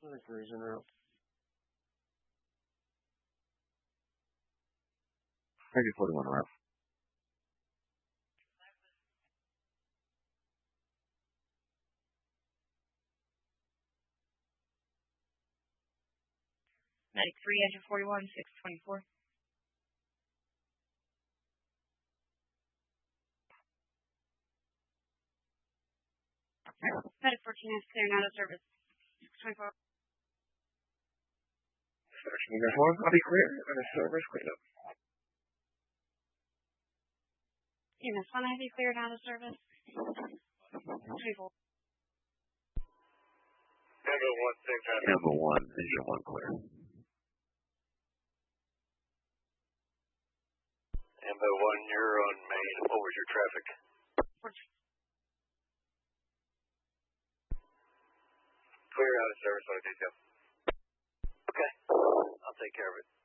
Cruising route. 3041 route. Engine 41, 624. Medic 14 is clear, not of service. 624. Section uniform, I'll be clear. And the service cleanup. EMS 1, have you cleared out of service? 24. Ambo 1, engine 1 clear. Ambo 1, you're on main. What was your traffic? Clear out of service on detail. Okay, I'll take care of it.